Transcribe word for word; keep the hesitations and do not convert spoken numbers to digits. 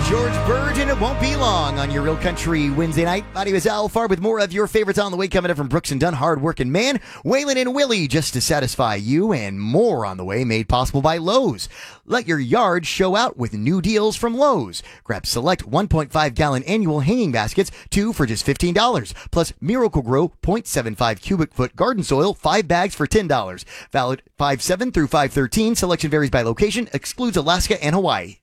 George Bird, and it won't be long on your Real Country Wednesday night. My name is Al Farr with more of your favorites on the way coming up from Brooks and Dunn, hard-working man, Waylon and Willie, just to satisfy you, and more on the way made possible by Lowe's. Let your yard show out with new deals from Lowe's. Grab select one point five gallon annual hanging baskets, two for just fifteen dollars, plus Miracle-Gro zero point seven five cubic foot garden soil, five bags for ten dollars. Valid five seven through five thirteen. Selection varies by location, excludes Alaska and Hawaii.